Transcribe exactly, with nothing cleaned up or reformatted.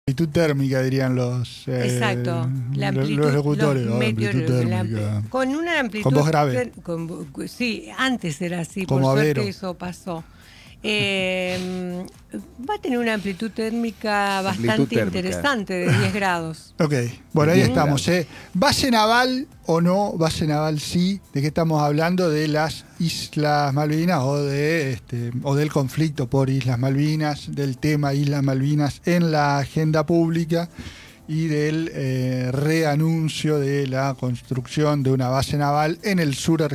amplitud térmica, dirían los, eh, Exacto, la amplitud, los locutores. los oh, amplitud meteorólogos, la térmica. ampli- con una amplitud Con voz grave. ter- con- sí, antes era así, Como por Avero. suerte eso pasó. Eh, va a tener una amplitud térmica bastante Amplitud térmica. interesante, de diez grados. Ok, bueno, ahí Bien. estamos. ¿eh? ¿Base naval o no? Base naval sí. ¿De qué estamos hablando? De las Islas Malvinas o, de, este, o del conflicto por Islas Malvinas, del tema Islas Malvinas en la agenda pública y del eh, reanuncio de la construcción de una base naval en el sur argentino.